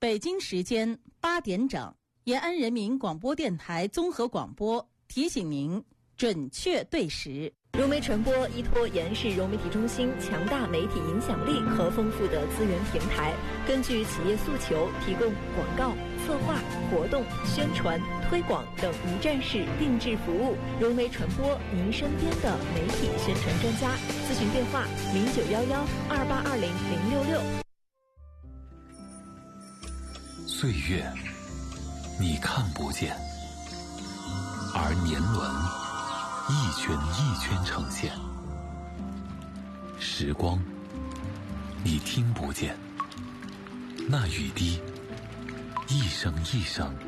北京时间8点整，延安人民广播电台综合广播提醒您准确对时。 融媒传播依托延安市融媒体中心强大媒体影响力和丰富的资源平台，根据企业诉求提供广告、策划、活动、宣传、推广等一站式定制服务。融媒传播，您身边的媒体宣传专家。咨询电话：091128200666。 岁月你看不见，而年轮一圈一圈呈现；时光你听不见，那雨滴一声一声